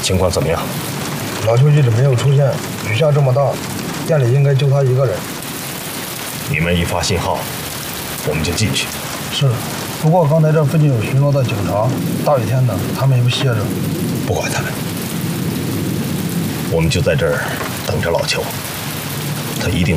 情况怎么样？ 老邱一直没有出现，雨下这么大，店里应该就他一个人。 你们一发信号，我们就进去。 是，不过刚才这附近有巡逻的警察，大雨天的，他们也不歇着。 不管他们，我们就在这儿等着老邱，他一定